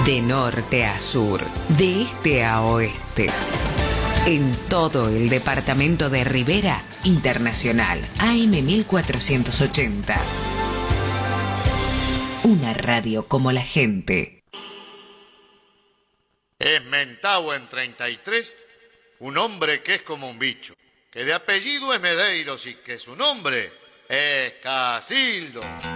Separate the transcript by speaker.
Speaker 1: De norte a sur, de este a oeste. En todo el departamento de Rivera, Internacional AM 1480. Una radio como la gente.
Speaker 2: Es Mentao en 33, un hombre que es como un bicho, que de apellido es Medeiros y que su nombre es Casildo.